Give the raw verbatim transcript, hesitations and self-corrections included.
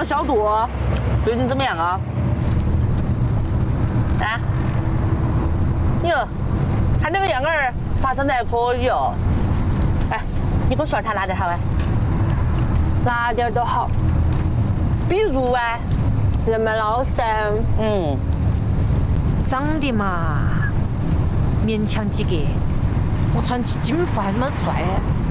小杜，最近怎么样啊？啊？哟，看那个样儿，发展的还可以哦。哎，你给我说他哪点好啊？ 哪点都好， 比如啊， 人们老实， 嗯， 长得嘛勉强及格。我穿起金服还是蛮帅的。